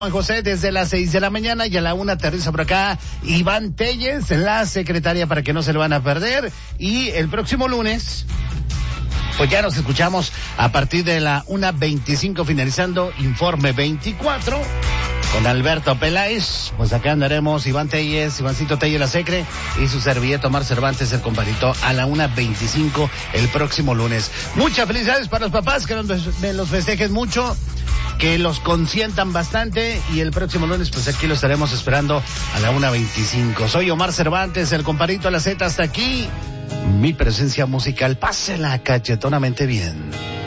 Juan José, desde las 6 de la mañana y a la 1 aterriza por acá Iván Telles, la secretaria, para que no se lo van a perder. Y el próximo lunes, pues ya nos escuchamos a partir de la 1:25, finalizando Informe 24 con Alberto Peláez. Pues acá andaremos Iván Telles, Ivancito Telles, la secre, y su servilleta Omar Cervantes, el comparito, a la 1:25 el próximo lunes. Muchas felicidades para los papás, que me los festejen mucho, que los consientan bastante, y el próximo lunes pues aquí lo estaremos esperando a la 1:25. Soy Omar Cervantes, el comparito a la Z. Hasta aquí mi presencia musical. Pásela cachetonamente bien.